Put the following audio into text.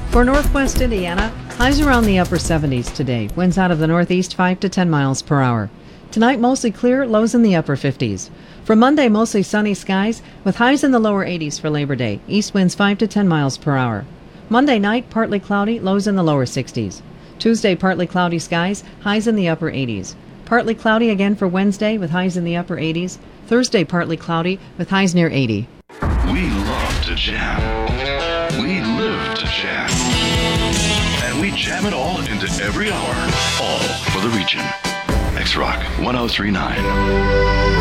For northwest Indiana, highs around the upper 70s today. Winds out of the northeast 5 to 10 miles per hour. Tonight, mostly clear, lows in the upper 50s. For Monday, mostly sunny skies with highs in the lower 80s for Labor Day. East winds 5 to 10 miles per hour. Monday night, partly cloudy, lows in the lower 60s. Tuesday, partly cloudy skies, highs in the upper 80s. Partly cloudy again for Wednesday with highs in the upper 80s. Thursday, partly cloudy with highs near 80. We love to jam. We live to jam. And we jam it all into every hour. All for the region. X-Rock 1039.